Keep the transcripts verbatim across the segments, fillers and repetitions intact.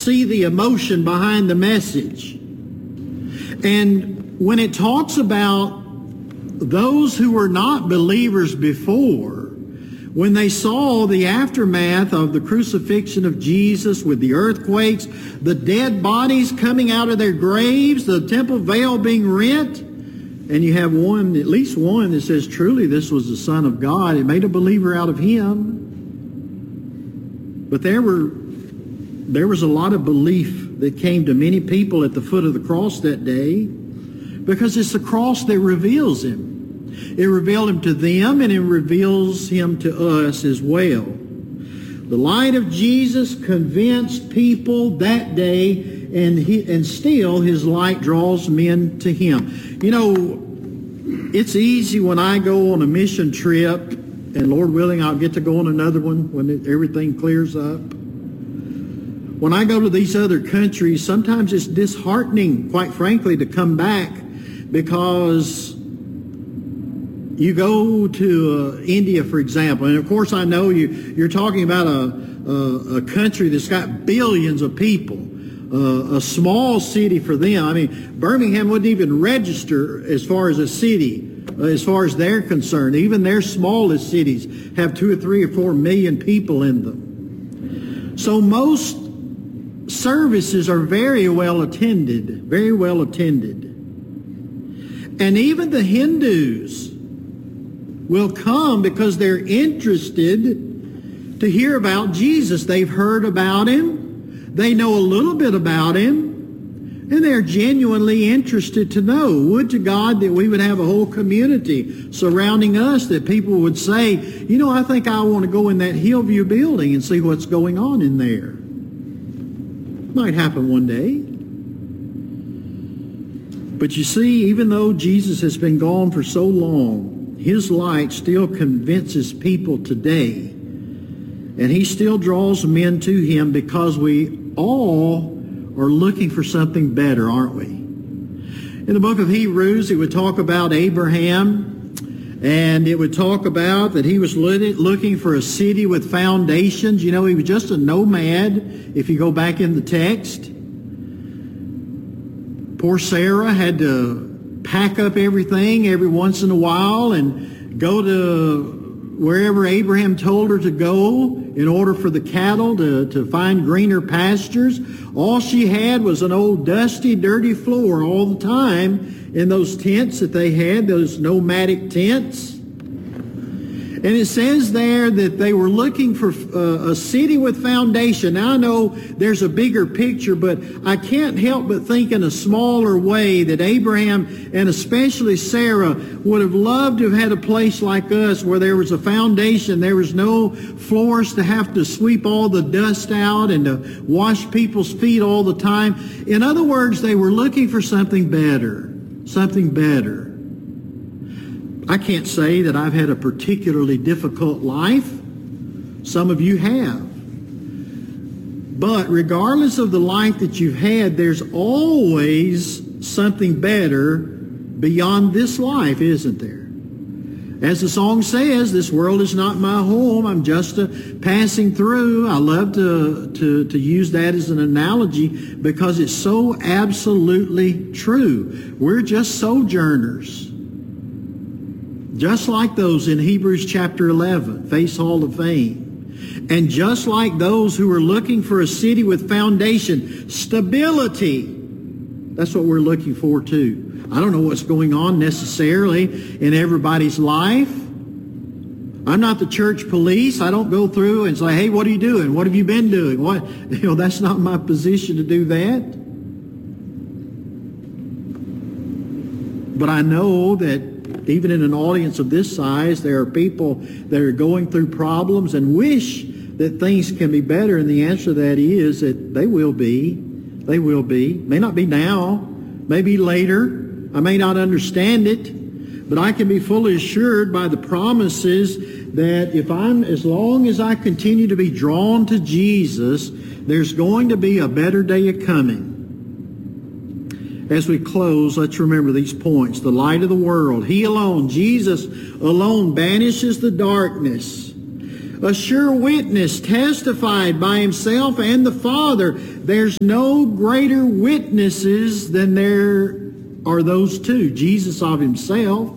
see the emotion behind the message. And when it talks about those who were not believers before, when they saw the aftermath of the crucifixion of Jesus with the earthquakes, the dead bodies coming out of their graves, the temple veil being rent, and you have one, at least one, that says, truly this was the Son of God. It made a believer out of him. But there were there was a lot of belief that came to many people at the foot of the cross that day, because it's the cross that reveals him. It revealed him to them, and it reveals him to us as well. The light of Jesus convinced people that day, and he, and still his light draws men to him. You know, it's easy when I go on a mission trip, and Lord willing, I'll get to go on another one when it, everything clears up. When I go to these other countries, sometimes it's disheartening, quite frankly, to come back, because you go to uh, India, for example, and of course I know you, you're talking about a, a, a country that's got billions of people, uh, a small city for them. I mean, Birmingham wouldn't even register as far as a city, uh, as far as they're concerned. Even their smallest cities have two or three or four million people in them. So most services are very well attended, very well attended. And even the Hindus will come because they're interested to hear about Jesus. They've heard about him. They know a little bit about him. And they're genuinely interested to know. Would to God that we would have a whole community surrounding us, that people would say, you know, I think I want to go in that Hillview building and see what's going on in there. Might happen one day. But you see, even though Jesus has been gone for so long, his light still convinces people today. And he still draws men to him, because we all are looking for something better, aren't we? In the book of Hebrews, it would talk about Abraham, and it would talk about that he was looking for a city with foundations. You know, he was just a nomad, if you go back in the text. Poor Sarah had to pack up everything every once in a while and go to wherever Abraham told her to go in order for the cattle to, to find greener pastures. All she had was an old dusty, dirty floor all the time in those tents that they had, those nomadic tents. And it says there that they were looking for uh, a city with foundation. Now, I know there's a bigger picture, but I can't help but think in a smaller way that Abraham and especially Sarah would have loved to have had a place like us where there was a foundation. There was no floors to have to sweep all the dust out and to wash people's feet all the time. In other words, they were looking for something better, something better. I can't say that I've had a particularly difficult life. Some of you have. But regardless of the life that you've had, there's always something better beyond this life, isn't there? As the song says, this world is not my home. I'm just a passing through. I love to, to, to use that as an analogy because it's so absolutely true. We're just sojourners. Just like those in Hebrews chapter eleven, face Hall of Fame. And just like those who are looking for a city with foundation, stability. That's what we're looking for too. I don't know what's going on necessarily in everybody's life. I'm not the church police. I don't go through and say, hey, what are you doing? What have you been doing? What? You know, that's not my position to do that. But I know that even in an audience of this size, there are people that are going through problems and wish that things can be better. And the answer to that is that they will be. They will be. May not be now. Maybe later. I may not understand it. But I can be fully assured by the promises that if I'm, as long as I continue to be drawn to Jesus, there's going to be a better day coming. As we close, let's remember these points. The light of the world. He alone, Jesus alone, banishes the darkness. A sure witness testified by himself and the Father. There's no greater witnesses than there are those two. Jesus of himself.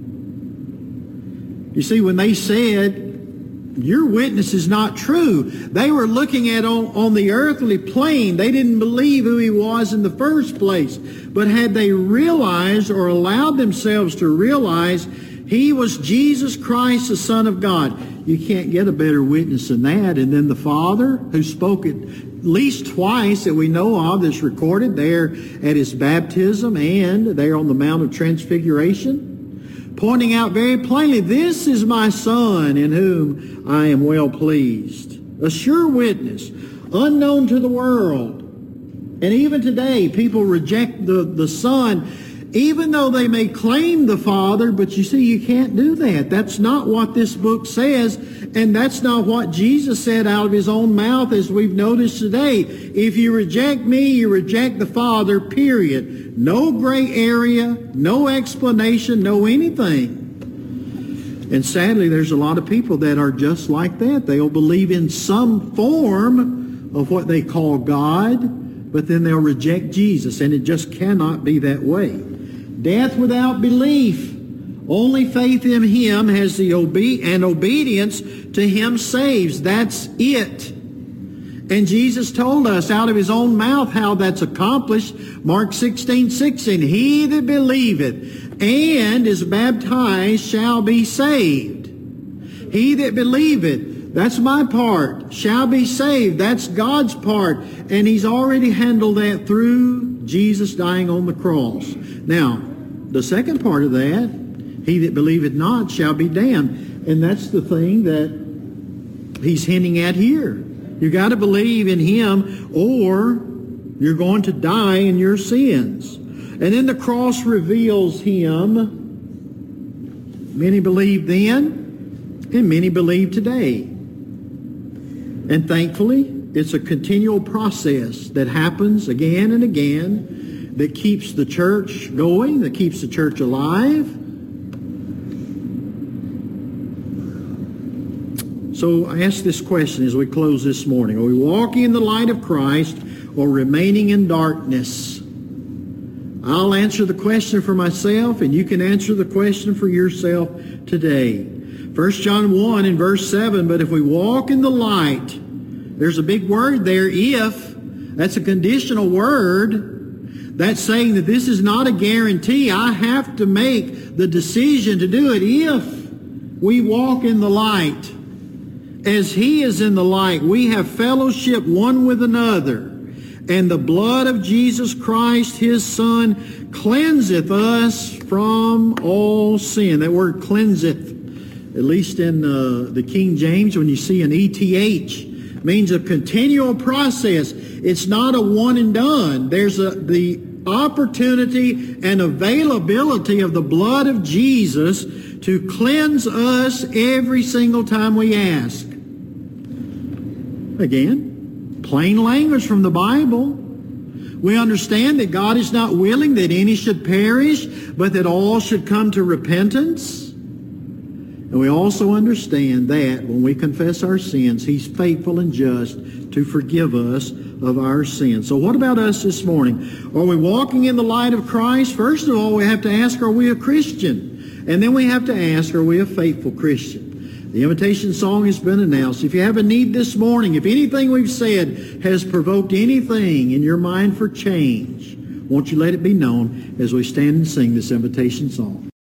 You see, when they said, your witness is not true, they were looking at on, on the earthly plane. They didn't believe who he was in the first place. But had they realized or allowed themselves to realize he was Jesus Christ, the Son of God, you can't get a better witness than that. And then the Father, who spoke it at least twice that we know of, that's recorded there at his baptism and there on the Mount of Transfiguration, pointing out very plainly, this is my Son in whom I am well pleased. A sure witness, unknown to the world. And even today, people reject the, the Son, even though they may claim the Father, but you see, you can't do that. That's not what this book says, and that's not what Jesus said out of his own mouth, as we've noticed today. If you reject me, you reject the Father, period. No gray area, no explanation, no anything. And sadly, there's a lot of people that are just like that. They'll believe in some form of what they call God, but then they'll reject Jesus, and it just cannot be that way. Death without belief. Only faith in him has the obe- and obedience to him saves. That's it. And Jesus told us out of his own mouth how that's accomplished. Mark sixteen sixteen. He that believeth and is baptized shall be saved. He that believeth, that's my part, shall be saved. That's God's part. And he's already handled that through Jesus dying on the cross. Now, the second part of that, he that believeth not shall be damned. And that's the thing that he's hinting at here. You got to believe in him or you're going to die in your sins. And then the cross reveals him. Many believe then and many believe today. And thankfully, it's a continual process that happens again and again that keeps the church going, that keeps the church alive. So I ask this question as we close this morning. Are we walking in the light of Christ or remaining in darkness? I'll answer the question for myself, and you can answer the question for yourself today. First John one and verse seven, but if we walk in the light, there's a big word there, if. That's a conditional word. That's saying that this is not a guarantee. I have to make the decision to do it. If we walk in the light, as he is in the light, we have fellowship one with another. And the blood of Jesus Christ, his Son, cleanseth us from all sin. That word cleanseth, at least in uh, the King James, when you see an E T H, means a continual process. It's not a one and done. There's a, the opportunity and availability of the blood of Jesus to cleanse us every single time we ask. Again, plain language from the Bible. We understand that God is not willing that any should perish, but that all should come to repentance. And we also understand that when we confess our sins, he's faithful and just to forgive us of our sins. So what about us this morning? Are we walking in the light of Christ? First of all, we have to ask, are we a Christian? And then we have to ask, are we a faithful Christian? The invitation song has been announced. If you have a need this morning, if anything we've said has provoked anything in your mind for change, won't you let it be known as we stand and sing this invitation song?